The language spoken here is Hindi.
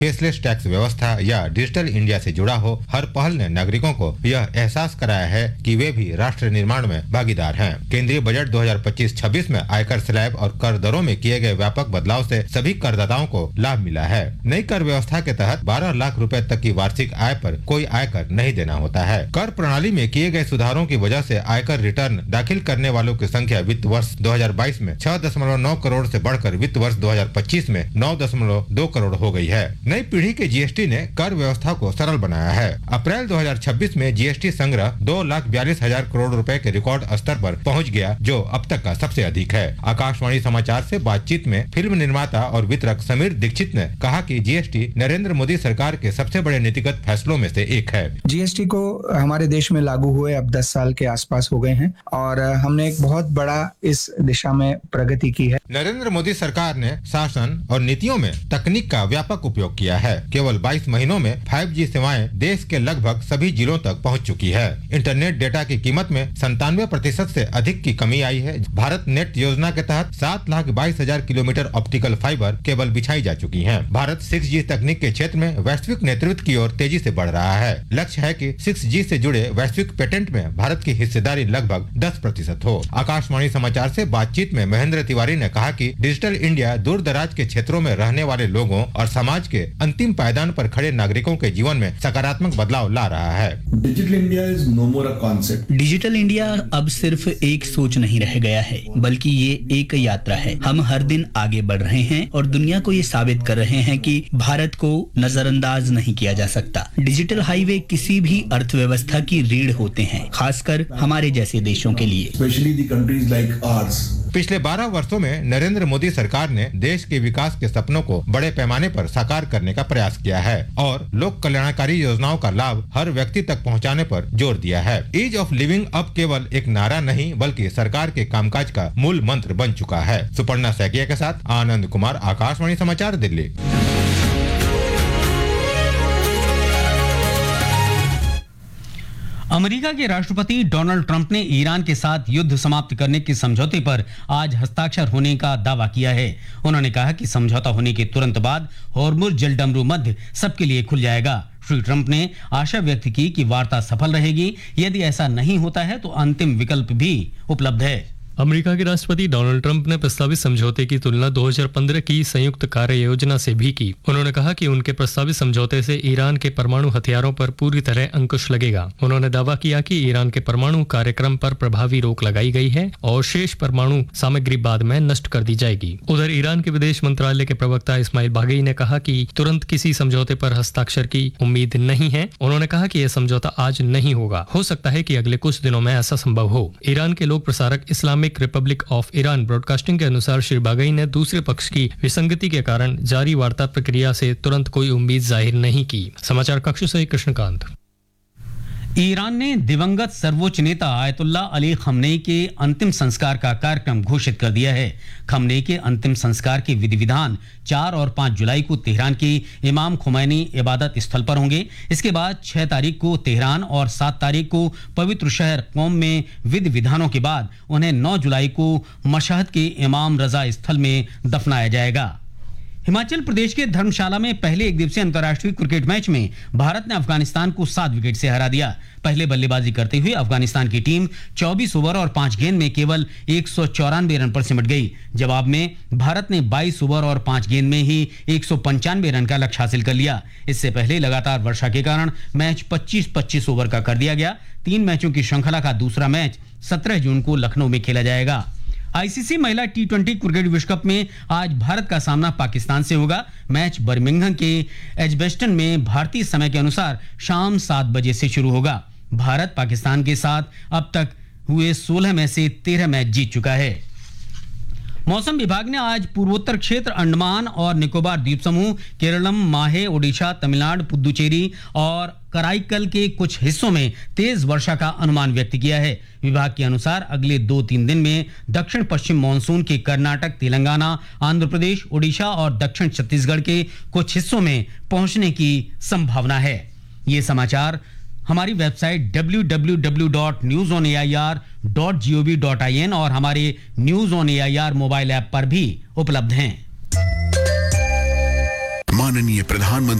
फेसलेस टैक्स व्यवस्था या डिजिटल इंडिया से जुड़ा हो, हर पहल ने नागरिकों को यह एहसास कराया है कि वे भी राष्ट्र निर्माण में भागीदार हैं। केंद्रीय बजट 2025-26 में आयकर स्लैब और कर दरों में किए गए व्यापक बदलाव से सभी करदाताओं को लाभ मिला है। नई कर व्यवस्था के तहत 12 लाख रुपए तक की वार्षिक आय पर कोई आयकर नहीं देना होता है। कर प्रणाली में किए गए सुधारों की वजह से आयकर रिटर्न दाखिल करने वालों की संख्या वित्त वर्ष 2022 में 6.9 करोड़ से बढ़कर वित्त वर्ष 2025 में 9.2 करोड़ हो गई है। नई पीढ़ी के जीएसटी ने कर व्यवस्था को सरल बनाया है। अप्रैल 2026 में जीएसटी संग्रह 2,42,000 करोड़ रुपए के रिकॉर्ड स्तर पर पहुंच गया, जो अब तक का सबसे अधिक है। आकाशवाणी समाचार से बातचीत में फिल्म निर्माता और वितरक समीर दीक्षित ने कहा कि जीएसटी नरेंद्र मोदी सरकार के सबसे बड़े नीतिगत फैसलों में से एक है। जीएसटी को हमारे देश में लागू हुए अब 10 साल के आसपास हो गए हैं और हमने एक बहुत बड़ा इस दिशा में प्रगति की है। नरेंद्र मोदी सरकार ने शासन और नीतियों में तकनीक का व्यापक उपयोग किया है। केवल 22 महीनों में 5G सेवाएं देश के लगभग सभी जिलों तक पहुंच चुकी है। इंटरनेट डेटा की कीमत में 97% से अधिक की कमी आई है। भारत नेट योजना के तहत 7,22,000 किलोमीटर ऑप्टिकल फाइबर केबल बिछाई जा चुकी है। भारत 6G तकनीक के क्षेत्र में वैश्विक नेतृत्व की ओर तेजी से बढ़ रहा है। लक्ष्य है कि 6G से जुड़े वैश्विक पेटेंट में भारत की हिस्सेदारी लगभग 10% हो। आकाशवाणी समाचार से बातचीत में महेंद्र तिवारी ने कहा कि डिजिटल इंडिया दूर दराज के क्षेत्रों में रहने वाले लोगों और समाज के अंतिम पायदान पर खड़े नागरिकों के जीवन में सकारात्मक बदलाव ला रहा है। Digital India is no more a concept. Digital India अब सिर्फ एक सोच नहीं रह गया है, बल्कि ये एक यात्रा है। हम हर दिन आगे बढ़ रहे हैं और दुनिया को ये साबित कर रहे हैं कि भारत को नजरअंदाज नहीं किया जा सकता। डिजिटल हाईवे किसी भी अर्थव्यवस्था की रीढ़ होते हैं, खासकर हमारे जैसे देशों के लिए। Specially the countries like ours. पिछले 12 वर्षों में नरेंद्र मोदी सरकार ने देश के विकास के सपनों को बड़े पैमाने पर साकार करने का प्रयास किया है और लोक कल्याणकारी योजनाओं का लाभ हर व्यक्ति तक पहुंचाने पर जोर दिया है। ईज ऑफ लिविंग अब केवल एक नारा नहीं, बल्कि सरकार के कामकाज का मूल मंत्र बन चुका है। सुपर्णा सैकिया के साथ आनंद कुमार, आकाशवाणी समाचार, दिल्ली। अमेरिका के राष्ट्रपति डोनाल्ड ट्रंप ने ईरान के साथ युद्ध समाप्त करने के समझौते पर आज हस्ताक्षर होने का दावा किया है। उन्होंने कहा कि समझौता होने के तुरंत बाद होर्मुज जलडमरू मध्य सबके लिए खुल जाएगा। श्री ट्रंप ने आशा व्यक्त की कि वार्ता सफल रहेगी। यदि ऐसा नहीं होता है तो अंतिम विकल्प भी उपलब्ध है। अमेरिका के राष्ट्रपति डोनाल्ड ट्रंप ने प्रस्तावित समझौते की तुलना 2015 की संयुक्त कार्य योजना से भी की। उन्होंने कहा कि उनके प्रस्तावित समझौते से ईरान के परमाणु हथियारों पर पूरी तरह अंकुश लगेगा। उन्होंने दावा किया कि ईरान के परमाणु कार्यक्रम पर प्रभावी रोक लगाई गई है और शेष परमाणु सामग्री बाद में नष्ट कर दी जाएगी। उधर ईरान के विदेश मंत्रालय के प्रवक्ता इस्माइल बागई ने कहा कि तुरंत किसी समझौते पर हस्ताक्षर की उम्मीद नहीं है। उन्होंने कहा कि यह समझौता आज नहीं होगा, हो सकता है कि अगले कुछ दिनों में ऐसा संभव हो। ईरान के लोक प्रसारक Islamic Republic of Iran broadcasting के अनुसार श्री बागई ने दूसरे पक्ष की विसंगति के कारण जारी वार्ता प्रक्रिया से तुरंत कोई उम्मीद जाहिर नहीं की। समाचार कक्ष से कृष्णकांत। ईरान ने दिवंगत सर्वोच्च नेता आयतुल्लाह अली खमनेई के अंतिम संस्कार का कार्यक्रम घोषित कर दिया है। खमनेई के अंतिम संस्कार के विधि विधान 4 और 5 जुलाई को तेहरान के इमाम खुमैनी इबादत स्थल पर होंगे। इसके बाद 6 तारीख को तेहरान और 7 तारीख को पवित्र शहर कौम में विधि विधानों के बाद उन्हें 9 जुलाई को मशहद के इमाम रजा स्थल में दफनाया जाएगा। हिमाचल प्रदेश के धर्मशाला में पहले एक दिवसीय अंतर्राष्ट्रीय क्रिकेट मैच में भारत ने अफगानिस्तान को 7 विकेट से हरा दिया। पहले बल्लेबाजी करते हुए अफगानिस्तान की टीम 24 ओवर और 5 गेंद में केवल 194 रन पर सिमट गई। जवाब में भारत ने 22 ओवर और 5 गेंद में ही 195 रन का लक्ष्य हासिल कर लिया। इससे पहले लगातार वर्षा के कारण मैच 25-25 ओवर का कर दिया गया। 3 मैचों की श्रृंखला का दूसरा मैच 17 जून को लखनऊ में खेला जाएगा। आईसीसी महिला T20 क्रिकेट विश्व कप में आज भारत का सामना पाकिस्तान से होगा। मैच बर्मिंघम के एजबेस्टन में भारतीय समय के अनुसार शाम 7 बजे से शुरू होगा। भारत पाकिस्तान के साथ अब तक हुए 16 में से 13 मैच जीत चुका है। मौसम विभाग ने आज पूर्वोत्तर क्षेत्र, अंडमान और निकोबार द्वीप समूह, केरलम, माहे, ओडिशा, तमिलनाडु, पुदुचेरी और कराईकल के कुछ हिस्सों में तेज वर्षा का अनुमान व्यक्त किया है। विभाग के अनुसार अगले 2-3 दिन में दक्षिण पश्चिम मानसून के कर्नाटक, तेलंगाना, आंध्र प्रदेश, ओडिशा और दक्षिण छत्तीसगढ़ के कुछ हिस्सों में पहुंचने की संभावना है। ये समाचार हमारी वेबसाइट www.newsonair.gov.in और हमारे news on AIR mobile app पर भी उपलब्ध हैं। माननीय प्रधानमंत्री